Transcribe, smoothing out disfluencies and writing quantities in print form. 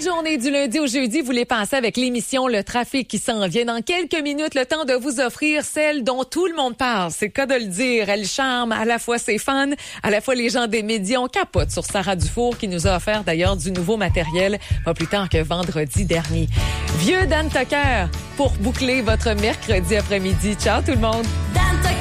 journée du lundi au jeudi, vous les pensez avec l'émission Le Trafic qui s'en vient. Dans quelques minutes, le temps de vous offrir celle dont tout le monde parle. C'est le cas de le dire. Elle charme à la fois ses fans, à la fois les gens des médias. On capote sur Sarah Dufour qui nous a offert d'ailleurs du nouveau matériel pas plus tard que vendredi dernier. Vieux Dan Tucker pour boucler votre mercredi après-midi. Ciao tout le monde!